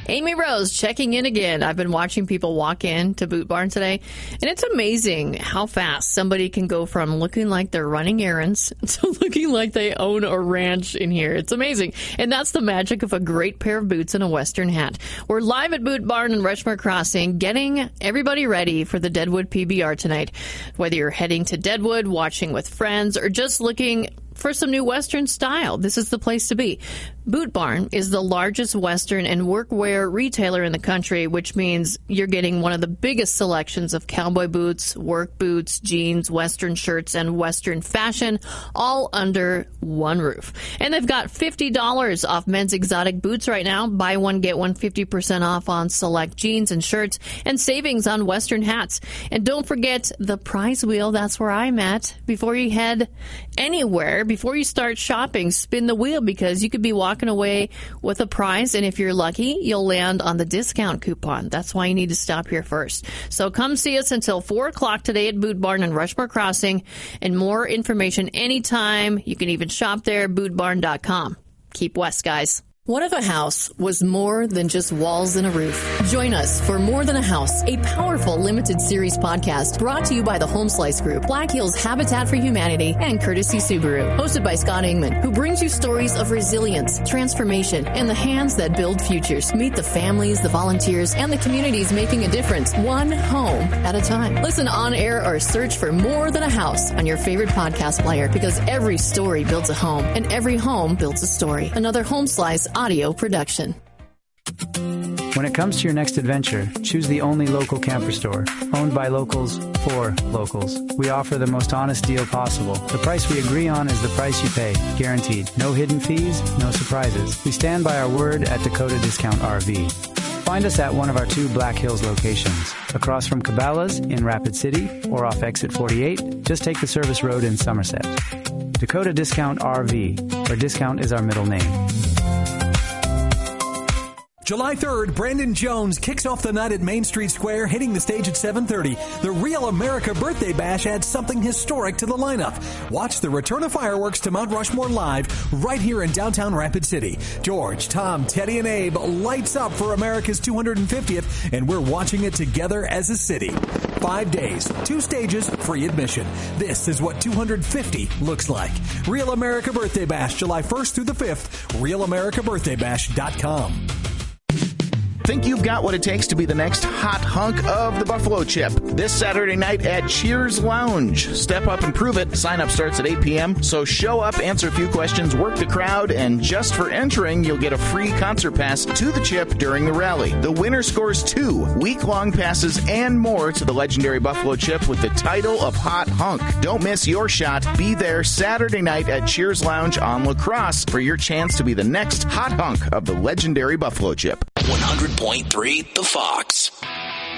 Amy Rose checking in again. I've been watching people walk in to Boot Barn today, and it's amazing how fast somebody can go from looking like they're running errands to looking like they own a ranch in here. It's amazing. And that's the magic of a great pair of boots and a Western hat. We're live at Boot Barn in Rushmore Crossing, getting everybody ready for the Deadwood PBR tonight. Whether you're heading to Deadwood, watching with friends, or just looking for some new Western style, this is the place to be. Boot Barn is the largest Western and workwear retailer in the country, which means you're getting one of the biggest selections of cowboy boots, work boots, jeans, Western shirts, and Western fashion, all under one roof. And they've got $50 off men's exotic boots right now. Buy one, get one, 50% off on select jeans and shirts, and savings on Western hats. And don't forget the prize wheel. That's where I'm at. Before you head anywhere, before you start shopping, spin the wheel, because you could be walking away with a prize, and if you're lucky, you'll land on the discount coupon. That's why you need to stop here first. So come see us until 4 o'clock today at Boot Barn in Rushmore Crossing, and more information anytime. You can even shop there, bootbarn.com. Keep west, guys. What if a house was more than just walls and a roof? Join us for More Than a House, a powerful limited series podcast brought to you by the Home Slice Group, Black Hills Habitat for Humanity, and Courtesy Subaru. Hosted by Scott Ingman, who brings you stories of resilience, transformation, and the hands that build futures. Meet the families, the volunteers, and the communities making a difference, one home at a time. Listen on air or search for More Than a House on your favorite podcast player, because every story builds a home, and every home builds a story. Another Home Slice audio production. When it comes to your next adventure, choose the only local camper store, owned by locals for locals. We offer the most honest deal possible. The price we agree on is the price you pay, guaranteed. No hidden fees, no surprises. We stand by our word at Dakota Discount RV. Find us at one of our 2 Black Hills locations, across from Cabela's in Rapid City or off Exit 48. Just take the service road in Somerset. Dakota Discount RV, where discount is our middle name. July 3rd, Brandon Jones kicks off the night at Main Street Square, hitting the stage at 7:30. The Real America Birthday Bash adds something historic to the lineup. Watch the return of fireworks to Mount Rushmore live right here in downtown Rapid City. George, Tom, Teddy, and Abe lights up for America's 250th, and we're watching it together as a city. 5 days, 2 stages, free admission. This is what 250 looks like. Real America Birthday Bash, July 1st through the 5th, realamericaBirthdayBash.com. Think you've got what it takes to be the next hot hunk of the Buffalo Chip this Saturday night at Cheers Lounge. Step up and prove it. Sign up starts at 8 p.m. So show up, answer a few questions, work the crowd, and just for entering, you'll get a free concert pass to the Chip during the rally. The winner scores 2 week-long passes and more to the legendary Buffalo Chip with the title of Hot Hunk. Don't miss your shot. Be there Saturday night at Cheers Lounge on La Crosse for your chance to be the next hot hunk of the legendary Buffalo Chip. 100.3 The Fox.